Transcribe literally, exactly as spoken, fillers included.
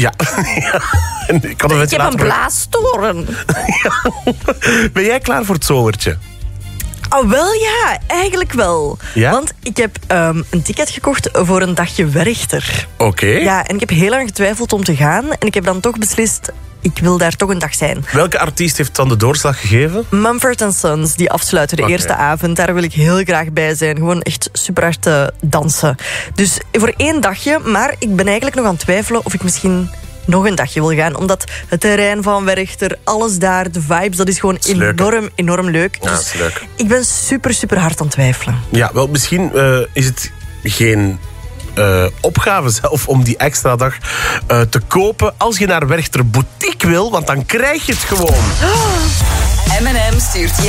Ja. ja. Ik, had ik heb een blaastoren. Ja. Ben jij klaar voor het zomertje? Oh, wel ja, eigenlijk wel. Ja? Want ik heb um, een ticket gekocht voor een dagje Werchter. Oké. Okay. Ja, en ik heb heel lang getwijfeld om te gaan. En ik heb dan toch beslist, ik wil daar toch een dag zijn. Welke artiest heeft dan de doorslag gegeven? Mumford and Sons, die afsluiten de okay. eerste avond. Daar wil ik heel graag bij zijn. Gewoon echt super hard te dansen. Dus voor één dagje, maar ik ben eigenlijk nog aan het twijfelen of ik misschien nog een dagje wil gaan. Omdat het terrein van Werchter, alles daar, de vibes, dat is gewoon is enorm, leuk, enorm leuk. Ja, dus is leuk. Ik ben super, super hard aan het twijfelen. Ja, wel, misschien uh, is het geen uh, opgave zelf om die extra dag uh, te kopen als je naar Werchter Boutique wil, want dan krijg je het gewoon. M en M stuurt